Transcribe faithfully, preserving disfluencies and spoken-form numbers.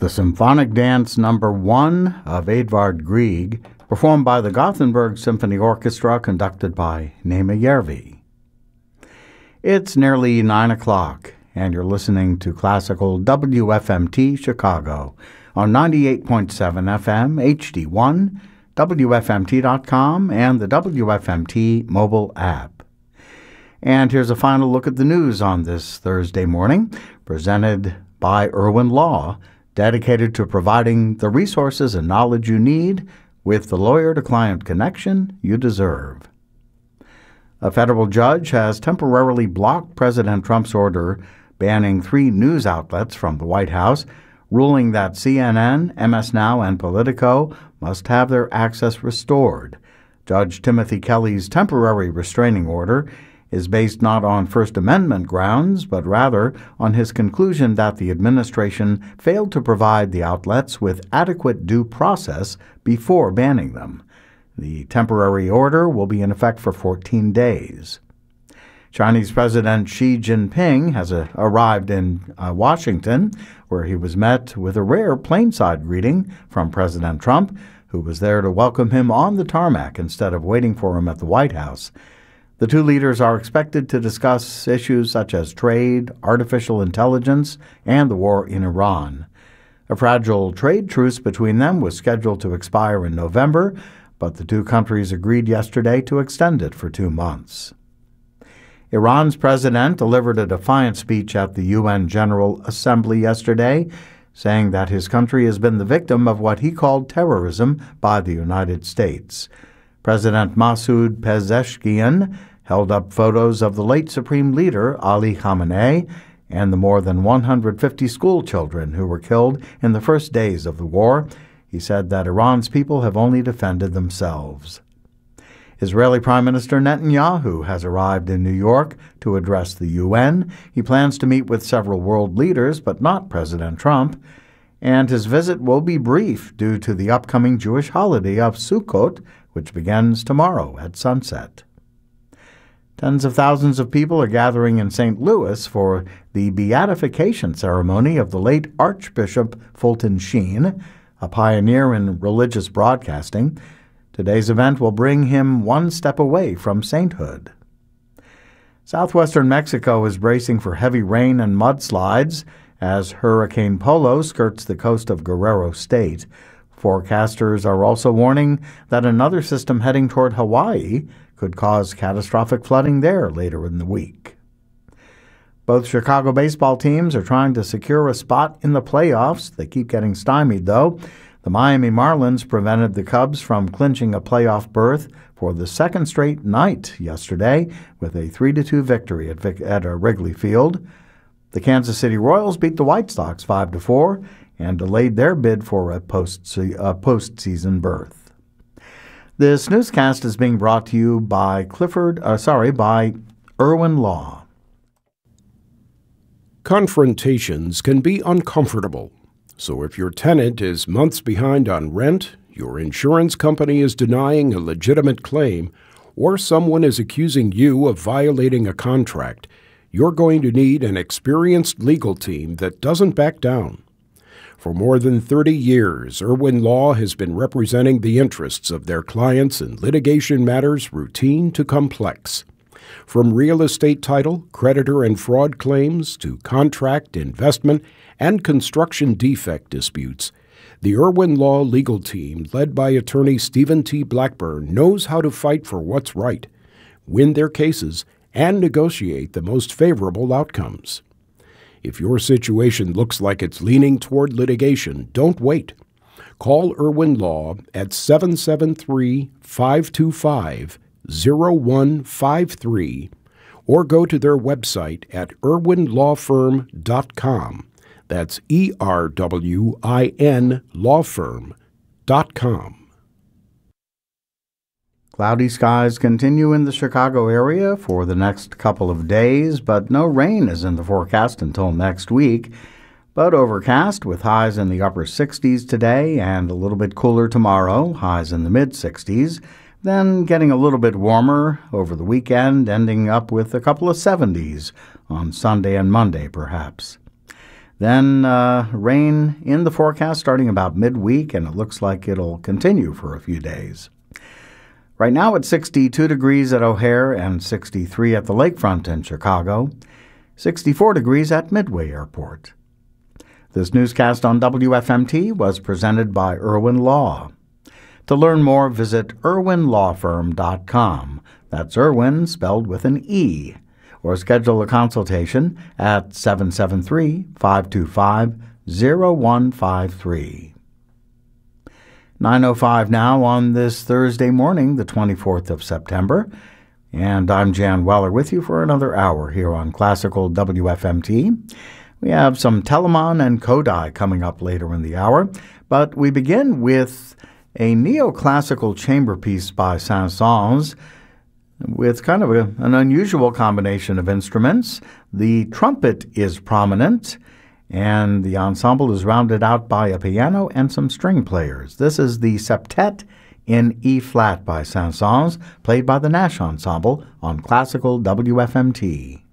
the symphonic dance number one of Edvard Grieg, performed by the Gothenburg Symphony Orchestra, conducted by Nema Järvi. It's nearly nine o'clock, and you're listening to classical W F M T Chicago on ninety-eight point seven F M, H D one, W F M T dot com, and the W F M T mobile app. And here's a final look at the news on this Thursday morning, presented by Irwin Law, dedicated to providing the resources and knowledge you need with the lawyer-to-client connection you deserve. A federal judge has temporarily blocked President Trump's order banning three news outlets from the White House, ruling that C N N, M S Now, and Politico must have their access restored. Judge Timothy Kelly's temporary restraining order is based not on First Amendment grounds, but rather on his conclusion that the administration failed to provide the outlets with adequate due process before banning them. The temporary order will be in effect for fourteen days. Chinese President Xi Jinping has uh, arrived in uh, Washington, where he was met with a rare plainside greeting from President Trump, who was there to welcome him on the tarmac instead of waiting for him at the White House. The two leaders are expected to discuss issues such as trade, artificial intelligence, and the war in Iran. A fragile trade truce between them was scheduled to expire in November, but the two countries agreed yesterday to extend it for two months. Iran's president delivered a defiant speech at the U N General Assembly yesterday, saying that his country has been the victim of what he called terrorism by the United States. President Masoud Pezeshkian held up photos of the late Supreme Leader Ali Khamenei and the more than one hundred fifty school children who were killed in the first days of the war. He said that Iran's people have only defended themselves. Israeli Prime Minister Netanyahu has arrived in New York to address the U N. He plans to meet with several world leaders, but not President Trump. And his visit will be brief due to the upcoming Jewish holiday of Sukkot, which begins tomorrow at sunset. Tens of thousands of people are gathering in Saint Louis for the beatification ceremony of the late Archbishop Fulton Sheen, a pioneer in religious broadcasting. Today's event will bring him one step away from sainthood. Southwestern Mexico is bracing for heavy rain and mudslides as Hurricane Polo skirts the coast of Guerrero State. Forecasters are also warning that another system heading toward Hawaii could cause catastrophic flooding there later in the week. Both Chicago baseball teams are trying to secure a spot in the playoffs. They keep getting stymied, though. The Miami Marlins prevented the Cubs from clinching a playoff berth for the second straight night yesterday with a three to two victory at, Vic- at Wrigley Field. The Kansas City Royals beat the White Sox five to four and delayed their bid for a post a postseason berth. This newscast is being brought to you by Clifford, uh, sorry, by Irwin Law. Confrontations can be uncomfortable. So if your tenant is months behind on rent, your insurance company is denying a legitimate claim, or someone is accusing you of violating a contract, you're going to need an experienced legal team that doesn't back down. For more than thirty years, Irwin Law has been representing the interests of their clients in litigation matters routine to complex. From real estate title, creditor and fraud claims to contract, investment, and construction defect disputes, the Irwin Law legal team, led by attorney Stephen T. Blackburn, knows how to fight for what's right, win their cases, and negotiate the most favorable outcomes. If your situation looks like it's leaning toward litigation, don't wait. Call Irwin Law at seven seven three, five two five, zero one five three or go to their website at irwin law firm dot com. That's E R W I N law firm dot com. Cloudy skies continue in the Chicago area for the next couple of days, but no rain is in the forecast until next week. But overcast with highs in the upper sixties today and a little bit cooler tomorrow, highs in the mid-sixties. Then getting a little bit warmer over the weekend, ending up with a couple of seventies on Sunday and Monday, perhaps. Then uh, rain in the forecast starting about midweek, and it looks like it'll continue for a few days. Right now it's sixty-two degrees at O'Hare and sixty-three at the lakefront in Chicago, sixty-four degrees at Midway Airport. This newscast on W F M T was presented by Irwin Law. To learn more, visit irwin law firm dot com. That's Irwin spelled with an E. Or schedule a consultation at seven seven three, five two five, zero one five three. nine oh five now on this Thursday morning, the twenty-fourth of September. And I'm Jan Weller with you for another hour here on Classical W F M T. We have some Telemann and Kodály coming up later in the hour, but we begin with a neoclassical chamber piece by Saint-Saëns with kind of a, an unusual combination of instruments. The trumpet is prominent, and the ensemble is rounded out by a piano and some string players. This is the Septet in E-flat by Saint-Saëns, played by the Nash Ensemble on Classical W F M T.